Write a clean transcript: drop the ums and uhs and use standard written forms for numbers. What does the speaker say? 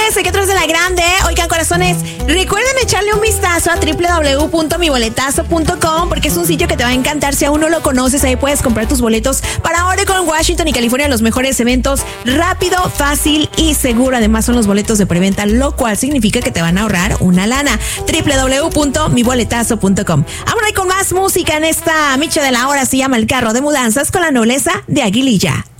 tardes, aquí atrás de la grande. Oigan, corazones, recuerden echarle un vistazo a www.miboletazo.com porque es un sitio que te va a encantar. Si aún no lo conoces, ahí puedes comprar tus boletos para Oregon, Washington y California, los mejores eventos, rápido, fácil y seguro. Además, son los boletos de preventa, lo cual significa que te van a ahorrar una lana. www.miboletazo.com. Ahora hay con más música en esta micha de la hora. Se llama El Carro de Mudanzas con la nobleza de Aguililla.